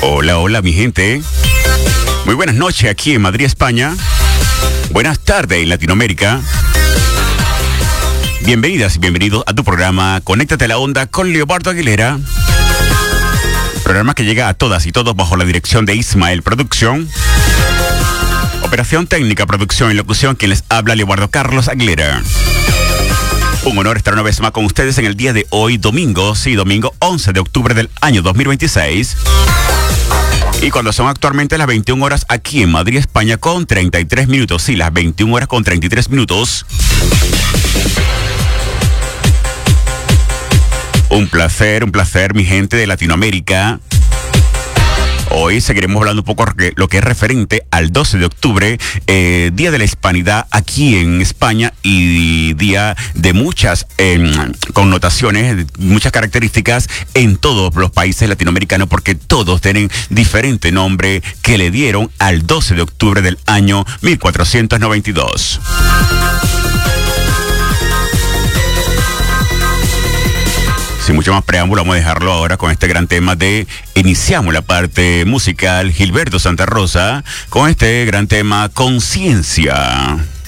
Hola, hola mi gente. Muy buenas noches aquí en Madrid, España. Buenas tardes en Latinoamérica. Bienvenidas y bienvenidos a tu programa Conéctate a la Onda con Leobardo Aguilera. Programa que llega a todas y todos bajo la dirección de Ismael Producción. Operación técnica, producción y locución, quien les habla, Leobardo Carlos Aguilera. Un honor estar una vez más con ustedes en el día de hoy, domingo 11 de octubre del año 2026. Y cuando son actualmente las 21 horas aquí en Madrid, España, con 33 minutos. Sí, las 21 horas con 33 minutos. Un placer, mi gente de Latinoamérica. Hoy seguiremos hablando un poco de lo que es referente al 12 de octubre, Día de la Hispanidad aquí en España y día de muchas connotaciones, muchas características en todos los países latinoamericanos, porque todos tienen diferente nombre que le dieron al 12 de octubre del año 1492. Sin mucho más preámbulo, vamos a dejarlo ahora con este gran tema de... Iniciamos la parte musical, Gilberto Santa Rosa, con este gran tema, Conciencia.